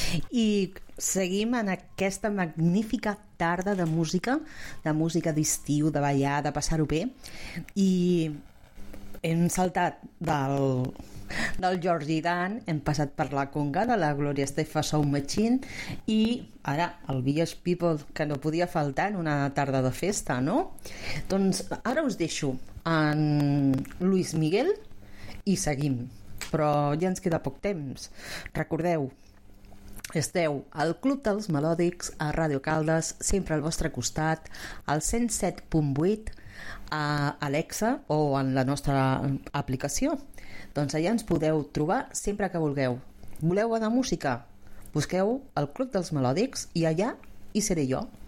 I seguim en aquesta magnífica tarda de música d'estiu, de ballar, de passar-ho bé, i hem saltat del Georgie Dan, hem passat per la conga de la Gloria Estefan Soul Machine i ara el Village People, que no podia faltar en una tarda de festa, no? Doncs ara us deixo en Luis Miguel i seguim, però ja ens queda poc temps. Recordeu, esteu al Club dels Melòdics a Ràdio Caldes, sempre al vostre costat, al 107.8 a Alexa o en la nostra aplicació. Doncs allà ens podeu trobar sempre que vulgueu. Voleu bona música? Busqueu el Club dels Melòdics i allà hi seré jo.